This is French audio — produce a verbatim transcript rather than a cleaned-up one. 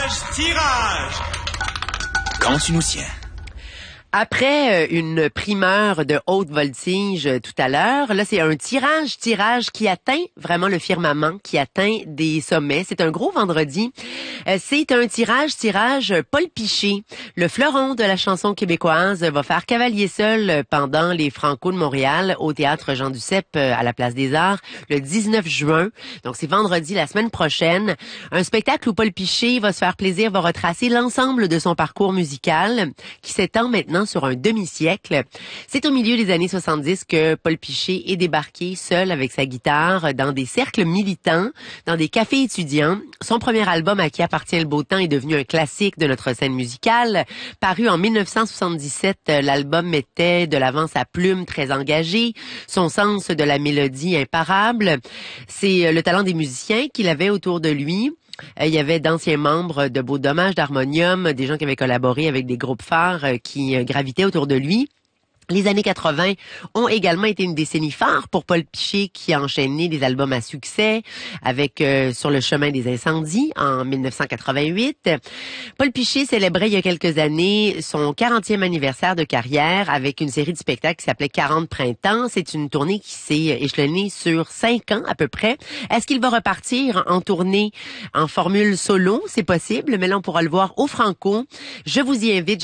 Tirage, tirage. Quand tu nous tiens. Après une primeur de haute voltige tout à l'heure, là c'est un tirage, tirage qui atteint vraiment le firmament, qui atteint des sommets. C'est un gros vendredi. C'est un tirage, tirage Paul Piché, le fleuron de la chanson québécoise, va faire cavalier seul pendant les Franco de Montréal au théâtre Jean Duceppe à la Place des Arts le dix-neuf juin. Donc c'est vendredi la semaine prochaine. Un spectacle où Paul Piché va se faire plaisir, va retracer l'ensemble de son parcours musical qui s'étend maintenant sur un demi-siècle. C'est au milieu des années soixante-dix que Paul Piché est débarqué seul avec sa guitare dans des cercles militants, dans des cafés étudiants. Son premier album, À qui appartient le beau temps, est devenu un classique de notre scène musicale. Paru en mille neuf cent soixante-dix-sept, l'album mettait de l'avant sa plume très engagée, son sens de la mélodie imparable. C'est le talent des musiciens qu'il avait autour de lui. Il y avait d'anciens membres de Beau Dommage, d'Harmonium, des gens qui avaient collaboré avec des groupes phares qui gravitaient autour de lui. Les années quatre-vingt ont également été une décennie phare pour Paul Piché qui a enchaîné des albums à succès avec euh, Sur le chemin des incendies en mille neuf cent quatre-vingt-huit. Paul Piché célébrait il y a quelques années son quarantième anniversaire de carrière avec une série de spectacles qui s'appelait quarante printemps. C'est une tournée qui s'est échelonnée sur cinq ans à peu près. Est-ce qu'il va repartir en tournée en formule solo? C'est possible, mais là on pourra le voir au Franco. Je vous y invite.